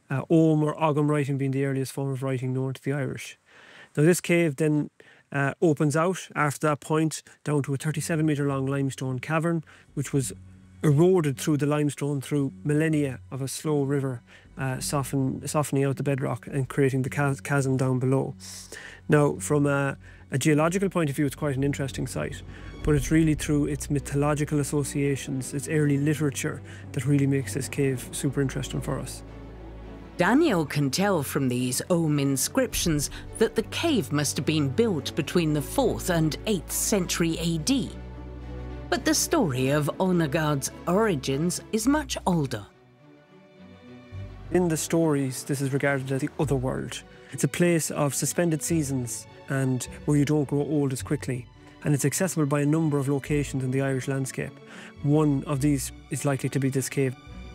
Ogham or Ogham writing being the earliest form of writing known to the Irish. Now this cave then opens out after that point down to a 37-metre long limestone cavern, which was eroded through the limestone through millennia of a slow river softening out the bedrock and creating the chasm down below. Now, from a geological point of view, it's quite an interesting site, but it's really through its mythological associations, its early literature, that really makes this cave super interesting for us. Daniel can tell from these Ogham inscriptions that the cave must have been built between the 4th and 8th century AD. But the story of Onagard's origins is much older. In the stories, this is regarded as the otherworld. It's a place of suspended seasons and where you don't grow old as quickly. And it's accessible by a number of locations in the Irish landscape. One of these is likely to be this cave.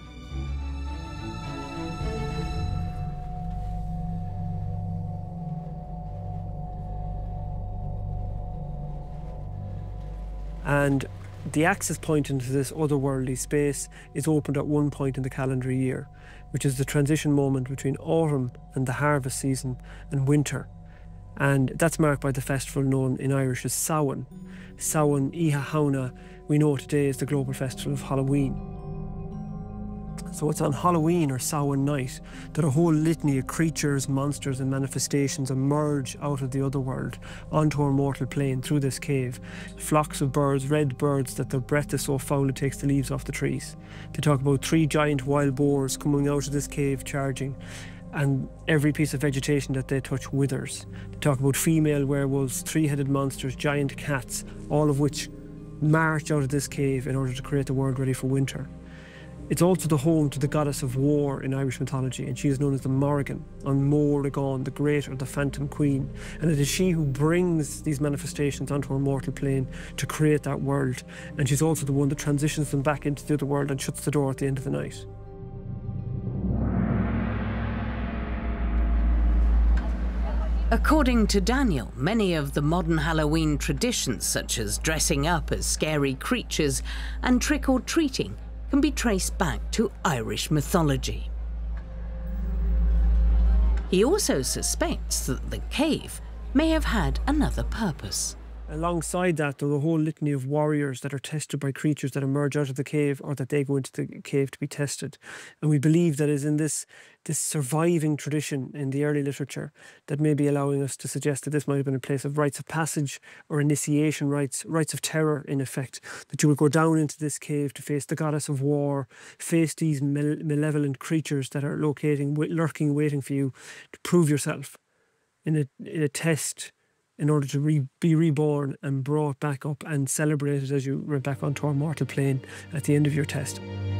And the access point into this otherworldly space is opened at one point in the calendar year, which is the transition moment between autumn and the harvest season and winter. And that's marked by the festival known in Irish as Samhain. Samhain Iha Hauna, we know today is the global festival of Halloween. So it's on Halloween or Samhain night that a whole litany of creatures, monsters and manifestations emerge out of the otherworld onto our mortal plane through this cave. Flocks of birds, red birds that their breath is so foul it takes the leaves off the trees. They talk about 3 giant wild boars coming out of this cave charging, and every piece of vegetation that they touch withers. They talk about female werewolves, 3-headed monsters, giant cats, all of which march out of this cave in order to create the world ready for winter. It's also the home to the goddess of war in Irish mythology, and she is known as the Morrigan, on Morrigan, the Great or the Phantom Queen. And it is she who brings these manifestations onto our mortal plane to create that world. And she's also the one that transitions them back into the other world and shuts the door at the end of the night. According to Daniel, many of the modern Halloween traditions, such as dressing up as scary creatures and trick-or-treating, can be traced back to Irish mythology. He also suspects that the cave may have had another purpose. Alongside that, there's a whole litany of warriors that are tested by creatures that emerge out of the cave or that they go into the cave to be tested. And we believe that is in this surviving tradition in the early literature that may be allowing us to suggest that this might have been a place of rites of passage or initiation rites of terror, in effect, that you would go down into this cave to face the goddess of war, face these malevolent creatures that are lurking, waiting for you to prove yourself in a test, in order to be reborn and brought back up and celebrated as you went back onto our mortal plane at the end of your test.